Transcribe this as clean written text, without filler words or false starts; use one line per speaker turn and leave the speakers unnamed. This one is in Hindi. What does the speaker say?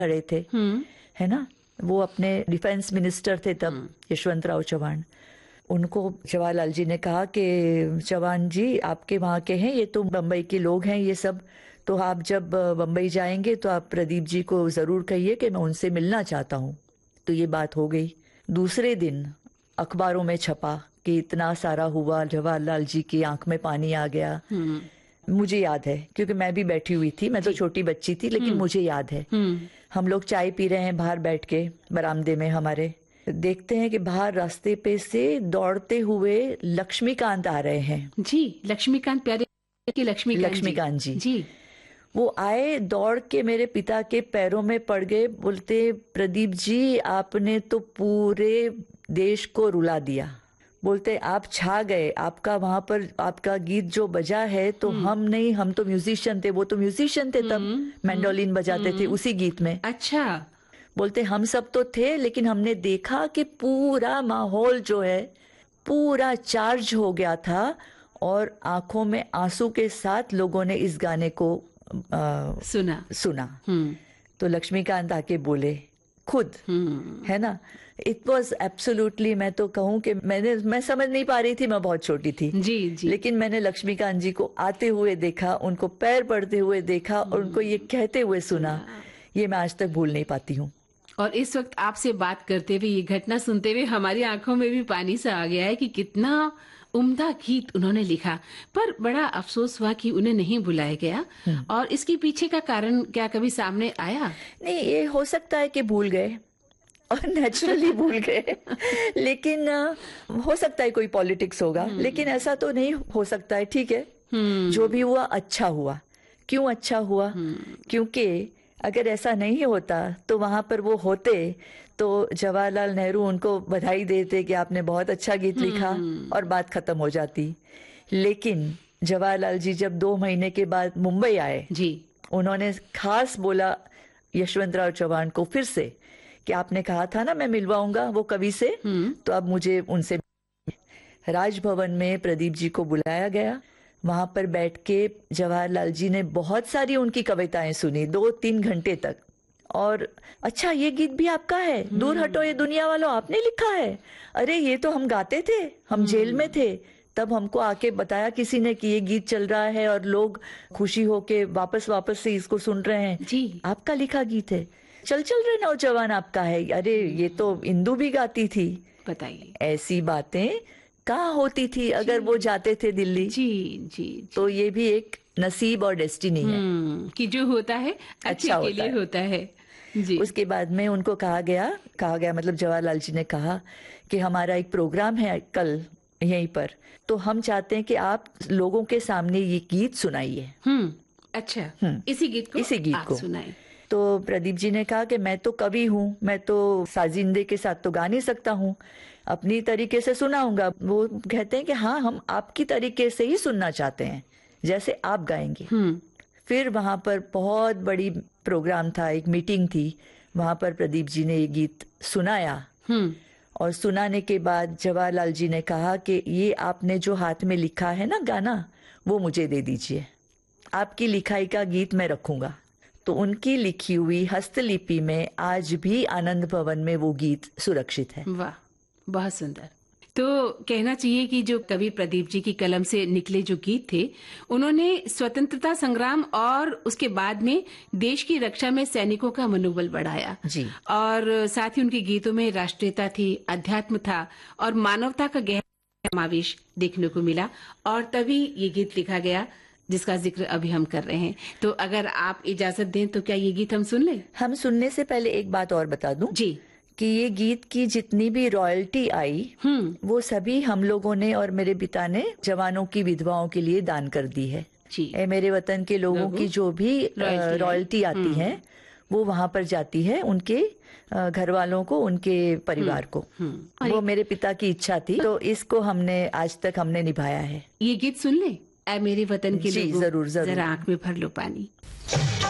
खड़े थे, है ना, वो अपने डिफेंस मिनिस्टर थे तब, यशवंतराव चव्हाण। उनको जवाहरलाल जी ने कहा कि चव्हाण जी आपके वहाँ के हैं, ये तो बम्बई के लोग हैं ये सब, तो आप जब बम्बई जाएंगे तो आप प्रदीप जी को जरूर कहिए कि मैं उनसे मिलना चाहता हूँ। तो ये बात हो गई। दूसरे दिन अखबारों में छपा कि इतना सारा हुआ, जवाहरलाल जी की आंख में पानी आ गया। मुझे याद है क्योंकि मैं भी बैठी हुई थी, मैं तो छोटी बच्ची थी, लेकिन मुझे याद है। हम लोग चाय पी रहे हैं बाहर बैठ के बरामदे में हमारे, देखते हैं कि बाहर रास्ते पे से दौड़ते हुए लक्ष्मीकांत आ रहे हैं।
जी, लक्ष्मीकांत प्यारे की
लक्ष्मीकांत जी वो आए, दौड़ के मेरे पिता के पैरों में पड़ गए, बोलते प्रदीप जी आपने तो पूरे देश को रुला दिया। बोलते आप छा गए, आपका वहां पर आपका गीत जो बजा है तो हम नहीं, हम तो म्यूजिशियन थे, वो तो म्यूजिशियन थे तब, मैंडोलिन बजाते थे उसी गीत में।
अच्छा।
बोलते हम सब तो थे, लेकिन हमने देखा कि पूरा माहौल जो है पूरा चार्ज हो गया था और आंखों में आंसू के साथ लोगों ने इस गाने को सुना। तो लक्ष्मीकांत आके बोले खुद, है ना। इट वॉज एब्सोल्युटली, मैं तो कहूँ कि मैं समझ नहीं पा रही थी, मैं बहुत छोटी थी
जी।
लेकिन मैंने लक्ष्मीकांत जी को आते हुए देखा, उनको पैर पड़ते हुए देखा और उनको ये कहते हुए सुना। ये मैं आज तक भूल नहीं पाती हूँ।
और इस वक्त आपसे बात करते हुए, ये घटना सुनते हुए हमारी आंखों में भी पानी सा आ गया है कि कितना उम्दा गीत उन्होंने लिखा। पर बड़ा अफसोस हुआ कि उन्हें नहीं बुलाया गया। और इसके पीछे का कारण क्या कभी सामने आया?
नहीं, ये हो सकता है कि भूल गए और नेचुरली भूल गए लेकिन हो सकता है कोई पॉलिटिक्स होगा, लेकिन ऐसा तो नहीं हो सकता है। ठीक है, जो भी हुआ अच्छा हुआ। क्यों अच्छा हुआ? क्योंकि अगर ऐसा नहीं होता तो वहां पर वो होते तो जवाहरलाल नेहरू उनको बधाई देते कि आपने बहुत अच्छा गीत लिखा और बात खत्म हो जाती। लेकिन जवाहरलाल जी जब 2 महीने के बाद मुंबई आए
जी,
उन्होंने खास बोला यशवंतराव चव्हाण को फिर से कि आपने कहा था ना मैं मिलवाऊंगा वो कवि से, तो अब मुझे उनसे। राजभवन में प्रदीप जी को बुलाया गया। वहां पर बैठ के जवाहरलाल जी ने बहुत सारी उनकी कविताएं सुनी 2-3 घंटे तक। और अच्छा ये गीत भी आपका है, दूर हटो ये दुनिया वालों आपने लिखा है, अरे ये तो हम गाते थे, हम जेल में थे तब हमको आके बताया किसी ने कि ये गीत चल रहा है और लोग खुशी होके वापस से इसको सुन रहे हैं।
जी,
आपका लिखा गीत है, चल चल रे नौजवान आपका है, अरे ये तो इंदु भी गाती थी।
बताइए
ऐसी बातें कहाँ होती थी अगर वो जाते थे दिल्ली।
जी।
तो ये भी एक नसीब और डेस्टिनी है
कि जो होता है अच्छे के लिए होता है। जी।
उसके बाद में उनको कहा गया मतलब जवाहरलाल जी ने कहा कि हमारा एक प्रोग्राम है कल यहीं पर, तो हम चाहते हैं कि आप लोगों के सामने ये गीत सुनाइए।
अच्छा, इसी गीत को सुनाए।
तो प्रदीप जी ने कहा कि मैं तो कवि हूँ, मैं तो साजिंदे के साथ तो गा नहीं सकता हूँ, अपनी तरीके से सुनाऊंगा। वो कहते हैं कि हाँ हम आपकी तरीके से ही सुनना चाहते हैं जैसे आप गाएंगे। फिर वहां पर बहुत बड़ी प्रोग्राम था, एक मीटिंग थी, वहां पर प्रदीप जी ने ये गीत सुनाया। और सुनाने के बाद जवाहरलाल जी ने कहा कि ये आपने जो हाथ में लिखा है ना गाना, वो मुझे दे दीजिए, आपकी लिखाई का गीत मैं रखूंगा। तो उनकी लिखी हुई हस्तलिपि में आज भी आनंद भवन में वो गीत सुरक्षित है।
वाह, बहुत सुंदर। तो कहना चाहिए कि जो कवि प्रदीप जी की कलम से निकले जो गीत थे, उन्होंने स्वतंत्रता संग्राम और उसके बाद में देश की रक्षा में सैनिकों का मनोबल बढ़ाया।
जी।
और साथ ही उनके गीतों में राष्ट्रीयता थी, अध्यात्म था और मानवता का गहरा समावेश देखने को मिला। और तभी ये गीत लिखा गया जिसका जिक्र अभी हम कर रहे हैं। तो अगर आप इजाजत दें तो क्या ये गीत हम सुन लें?
हम सुनने से पहले एक बात और बता दूं
जी,
कि ये गीत की जितनी भी रॉयल्टी आई वो सभी हम लोगों ने और मेरे पिता ने जवानों की विधवाओं के लिए दान कर दी है।
जी,
मेरे वतन के लोगों की जो भी रॉयल्टी आती है वो वहां पर जाती है उनके घर वालों को, उनके परिवार को। वो मेरे पिता की इच्छा थी, तो इसको हमने आज तक हमने निभाया है।
ये गीत सुन ले, ऐ मेरे वतन के लोगों,
जरूर
जरा आंख में भर लो पानी।